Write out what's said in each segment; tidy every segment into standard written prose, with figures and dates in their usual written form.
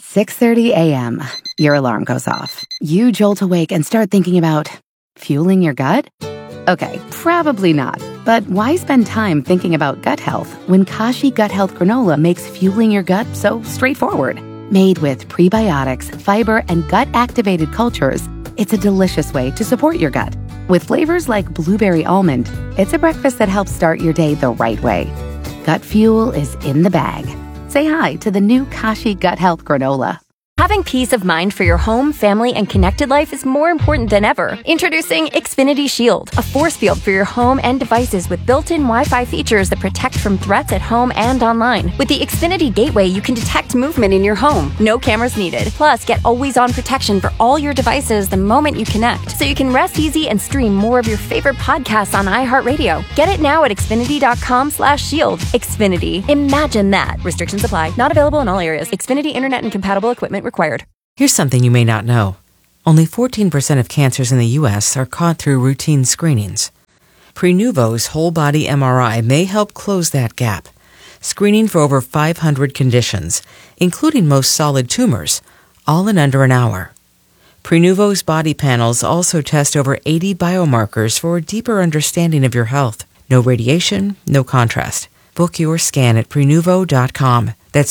6:30 a.m. Your alarm goes off. You jolt awake and start thinking about fueling your gut? Okay, probably not. But why spend time thinking about gut health when Kashi Gut Health Granola makes fueling your gut so straightforward? Made with prebiotics, fiber, and gut-activated cultures, it's a delicious way to support your gut. With flavors like blueberry almond, it's a breakfast that helps start your day the right way. Gut fuel is in the bag. Say hi to the new Kashi Gut Health Granola. Having peace of mind for your home, family, and connected life is more important than ever. Introducing Xfinity Shield, a force field for your home and devices with built-in Wi-Fi features that protect from threats at home and online. With the Xfinity Gateway, you can detect movement in your home. No cameras needed. Plus, get always-on protection for all your devices the moment you connect, so you can rest easy and stream more of your favorite podcasts on iHeartRadio. Get it now at Xfinity.com/shield. Xfinity. Imagine that. Restrictions apply. Not available in all areas. Xfinity Internet and compatible equipment required. Here's something you may not know. Only 14% of cancers in the U.S. are caught through routine screenings. Prenuvo's whole-body MRI may help close that gap, screening for over 500 conditions, including most solid tumors, all in under an hour. Prenuvo's body panels also test over 80 biomarkers for a deeper understanding of your health. No radiation, no contrast. Book your scan at Prenuvo.com. That's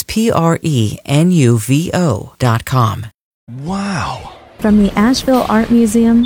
Prenuvo.com. Wow. From the Asheville Art Museum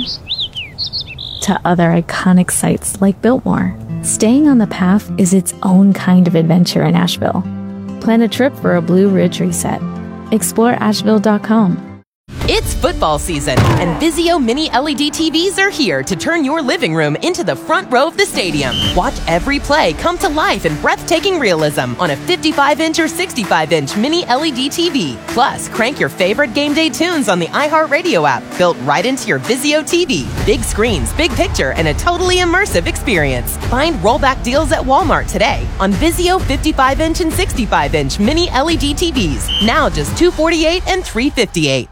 to other iconic sites like Biltmore, staying on the path is its own kind of adventure in Asheville. Plan a trip for a Blue Ridge reset. Explore Asheville.com. It's football season, and Vizio Mini LED TVs are here to turn your living room into the front row of the stadium. Watch every play come to life in breathtaking realism on a 55-inch or 65-inch Mini LED TV. Plus, crank your favorite game day tunes on the iHeartRadio app, built right into your Vizio TV. Big screens, big picture, and a totally immersive experience. Find rollback deals at Walmart today on Vizio 55-inch and 65-inch Mini LED TVs. Now just $248 and $358.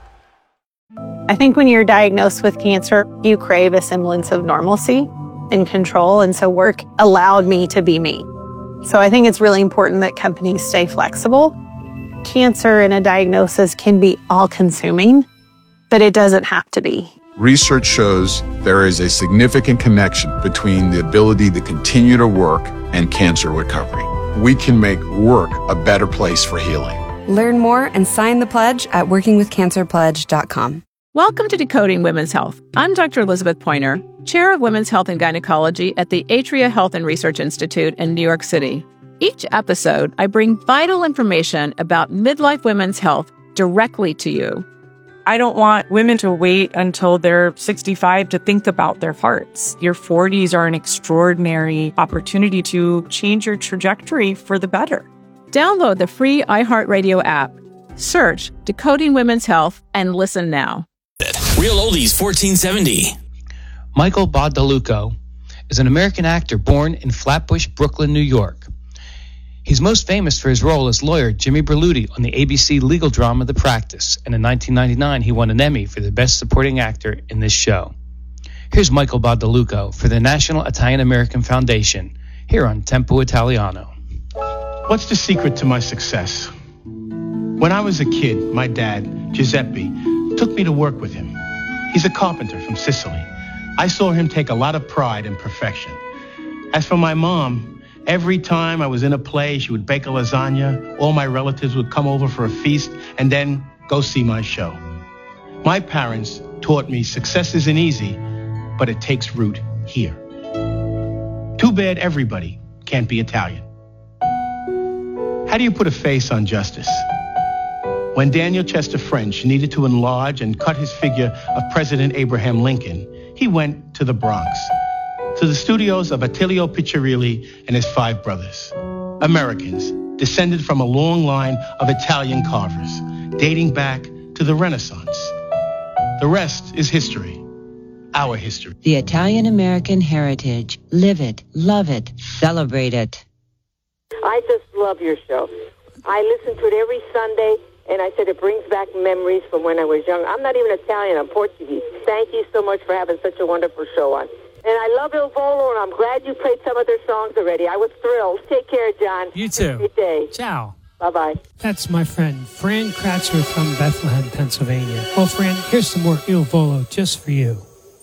I think when you're diagnosed with cancer, you crave a semblance of normalcy and control. And so work allowed me to be me. So I think it's really important that companies stay flexible. Cancer and a diagnosis can be all-consuming, but it doesn't have to be. Research shows there is a significant connection between the ability to continue to work and cancer recovery. We can make work a better place for healing. Learn more and sign the pledge at workingwithcancerpledge.com. Welcome to Decoding Women's Health. I'm Dr. Elizabeth Pointer, Chair of Women's Health and Gynecology at the Atria Health and Research Institute in New York City. Each episode, I bring vital information about midlife women's health directly to you. I don't want women to wait until they're 65 to think about their hearts. Your 40s are an extraordinary opportunity to change your trajectory for the better. Download the free iHeartRadio app. Search Decoding Women's Health and listen now. Real Oldies 1470. Michael Badalucco is an American actor born in Flatbush, Brooklyn, New York. He's most famous for his role as lawyer Jimmy Berluti on the ABC legal drama The Practice, and in 1999 he won an Emmy for the Best Supporting Actor in this show. Here's Michael Badalucco for the National Italian American Foundation, here on Tempo Italiano. What's the secret to my success? When I was a kid, my dad, Giuseppe, took me to work with him. He's a carpenter from Sicily. I saw him take a lot of pride in perfection. As for my mom, every time I was in a play, she would bake a lasagna, all my relatives would come over for a feast, and then go see my show. My parents taught me success isn't easy, but it takes root here. Too bad everybody can't be Italian. How do you put a face on justice? When Daniel Chester French needed to enlarge and cut his figure of President Abraham Lincoln, he went to the Bronx, to the studios of Attilio Piccirilli and his 5 brothers, Americans descended from a long line of Italian carvers, dating back to the Renaissance. The rest is history, our history. The Italian-American heritage. Live it, love it, celebrate it. I just love your show. I listen to it every Sunday. And I said it brings back memories from when I was young. I'm not even Italian, I'm Portuguese. Thank you so much for having such a wonderful show on. And I love Il Volo, and I'm glad you played some of their songs already. I was thrilled. Take care, John. You too. Good day. Ciao. Bye-bye. That's my friend, Fran Kratzer from Bethlehem, Pennsylvania. Well, Fran, here's some more Il Volo just for you.